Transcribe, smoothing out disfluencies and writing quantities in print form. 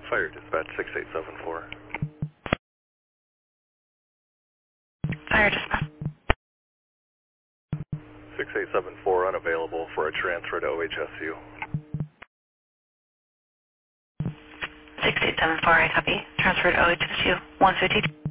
Fire dispatch 6874. Fire dispatch. 6874 unavailable for a transfer to OHSU. 6874, I copy. Transfer to OHSU 152.